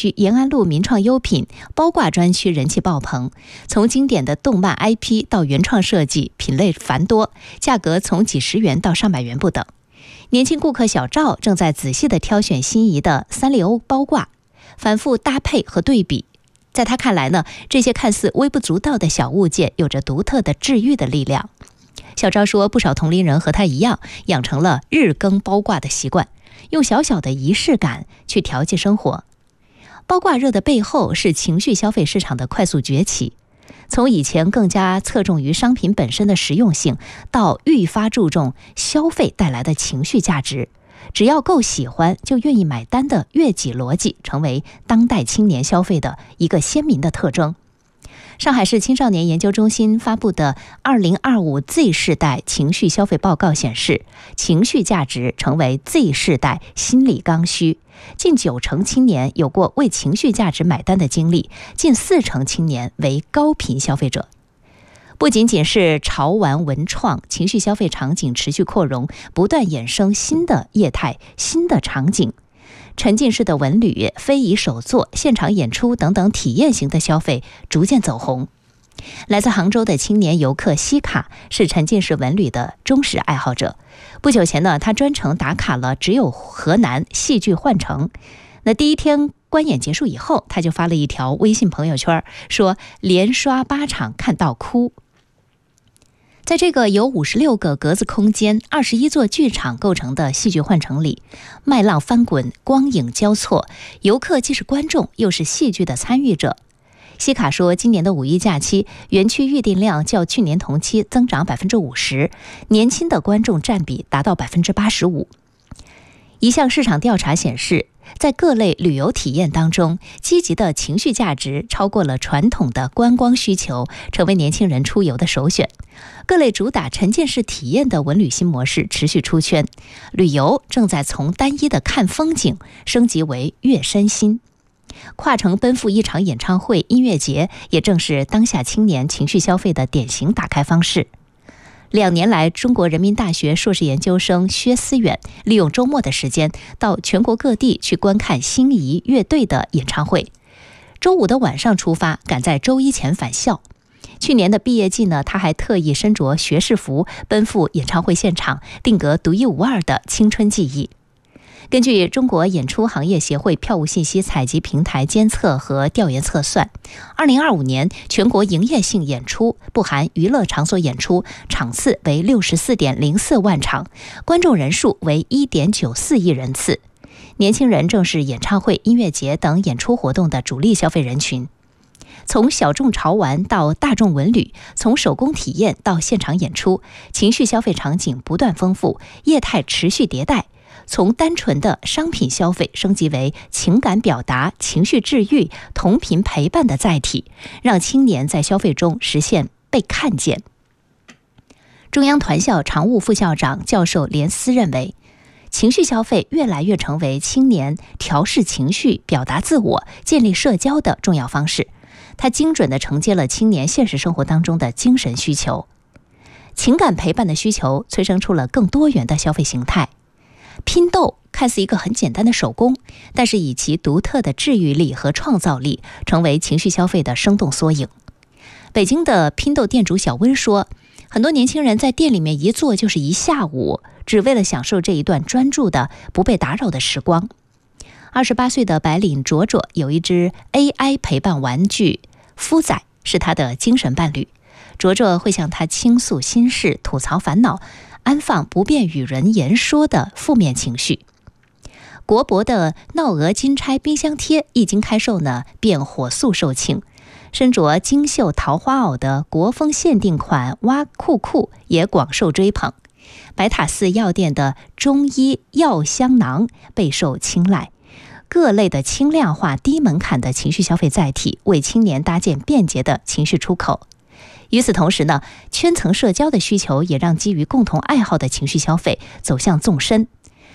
区延安路名创优品包挂专区人气爆棚，从经典的动漫 IP 到原创设计，品类繁多，价格从几十元到上百元不等。年轻顾客小赵正在仔细地挑选心仪的三丽鸥包挂，反复搭配和对比。在他看来呢，这些看似微不足道的小物件有着独特的治愈的力量。小赵说，不少同龄人和他一样，养成了日更包挂的习惯，用小小的仪式感去调剂生活。包挂热的背后是情绪消费市场的快速崛起，从以前更加侧重于商品本身的实用性，到愈发注重消费带来的情绪价值，只要够喜欢就愿意买单的悦己逻辑，成为当代青年消费的一个鲜明的特征。上海市青少年研究中心发布的2025 Z 世代情绪消费报告显示，情绪价值成为 Z 世代心理刚需，近90%青年有过为情绪价值买单的经历，近40%青年为高频消费者。不仅仅是潮玩文创，情绪消费场景持续扩容，不断衍生新的业态、新的场景。沉浸式的文旅、非遗手作、现场演出等等体验型的消费逐渐走红。来自杭州的青年游客西卡是沉浸式文旅的忠实爱好者。不久前呢，他专程打卡了只有河南戏剧幻城。那第一天观演结束以后，他就发了一条微信朋友圈，说连刷8场看到哭。在这个由56个格子空间、21座剧场构成的戏剧幻城里，麦浪翻滚，光影交错，游客既是观众，又是戏剧的参与者。西卡说，今年的5一假期，园区预订量较去年同期增长50%，年轻的观众占比达到85%。一项市场调查显示，在各类旅游体验当中，积极的情绪价值超过了传统的观光需求，成为年轻人出游的首选。各类主打沉浸式体验的文旅新模式持续出圈，旅游正在从单一的看风景升级为悦身心。跨城奔赴一场演唱会、音乐节，也正是当下青年情绪消费的典型打开方式。2年来，中国人民大学硕士研究生薛思远利用周末的时间到全国各地去观看心仪乐队的演唱会。周5的晚上出发，赶在周1前返校。去年的毕业季呢，他还特意身着学士服奔赴演唱会现场，定格独一无二的青春记忆。根据中国演出行业协会票务信息采集平台监测和调研测算，2025年全国营业性演出不含娱乐场所演出场次为 64.04 万场，观众人数为 1.94 亿人次。年轻人正是演唱会、音乐节等演出活动的主力消费人群。从小众潮玩到大众文旅，从手工体验到现场演出，情绪消费场景不断丰富，业态持续迭代。从单纯的商品消费升级为情感表达、情绪治愈、同频陪伴的载体，让青年在消费中实现被看见。中央团校常务副校长教授连思认为，情绪消费越来越成为青年调试情绪、表达自我、建立社交的重要方式。它精准地承接了青年现实生活当中的精神需求。情感陪伴的需求催生出了更多元的消费形态。拼豆看似一个很简单的手工，但是以其独特的治愈力和创造力，成为情绪消费的生动缩影。北京的拼豆店主小温说，很多年轻人在店里面一坐就是一下午，只为了享受这一段专注的、不被打扰的时光。28岁的白领卓卓有一只 AI 陪伴玩具夫仔，是他的精神伴侣。卓卓会向他倾诉心事、吐槽烦恼，安放不便与人言说的负面情绪。国博的闹鹅金钗冰箱贴一经开售呢，便火速售罄。身着金绣桃花袄的国风限定款蛙裤裤也广受追捧。白塔寺药店的中医药香囊备受青睐。各类的轻量化、低门槛的情绪消费载体，为青年搭建便捷的情绪出口。与此同时呢，圈层社交的需求也让基于共同爱好的情绪消费走向纵深。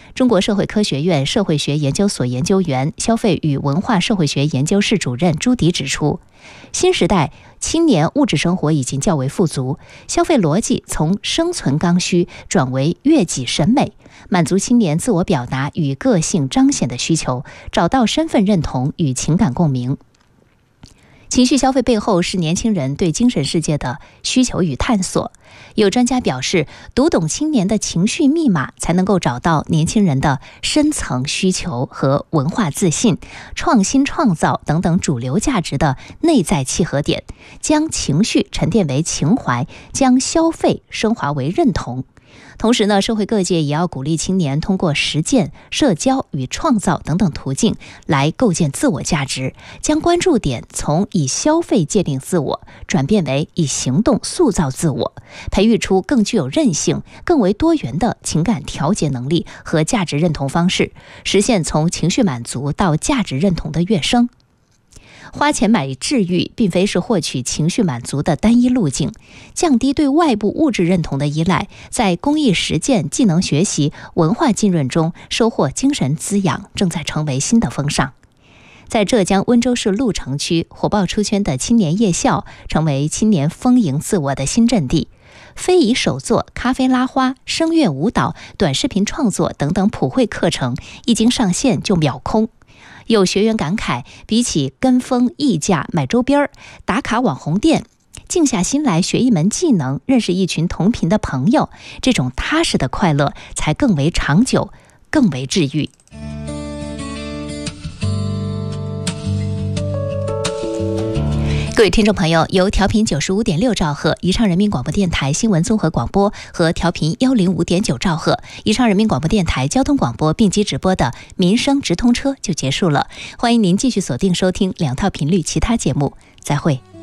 中国社会科学院社会学研究所研究员、消费与文化社会学研究室主任朱迪指出，新时代青年物质生活已经较为富足，消费逻辑从生存刚需转为悦己审美，满足青年自我表达与个性彰显的需求，找到身份认同与情感共鸣。情绪消费背后是年轻人对精神世界的需求与探索。有专家表示，读懂青年的情绪密码，才能够找到年轻人的深层需求和文化自信、创新创造等等主流价值的内在契合点，将情绪沉淀为情怀，将消费升华为认同。同时呢，社会各界也要鼓励青年通过实践、社交与创造等等途径来构建自我价值，将关注点从以消费界定自我转变为以行动塑造自我，培育出更具有韧性、更为多元的情感调节能力和价值认同方式，实现从情绪满足到价值认同的跃升。花钱买治愈并非是获取情绪满足的单一路径，降低对外部物质认同的依赖，在公益实践、技能学习、文化浸润中收获精神滋养，正在成为新的风尚。在浙江温州市鹿城区，火爆出圈的青年夜校成为青年丰盈自我的新阵地。非遗手作、咖啡拉花、声乐舞蹈、短视频创作等等普惠课程一经上线就秒空。有学员感慨，比起跟风溢价买周边、打卡网红店，静下心来学一门技能，认识一群同频的朋友，这种踏实的快乐才更为长久，更为治愈。各位听众朋友，由调频95.6兆赫宜昌人民广播电台新闻综合广播和调频105.9兆赫宜昌人民广播电台交通广播并机直播的民生直通车就结束了。欢迎您继续锁定收听两套频率其他节目，再会。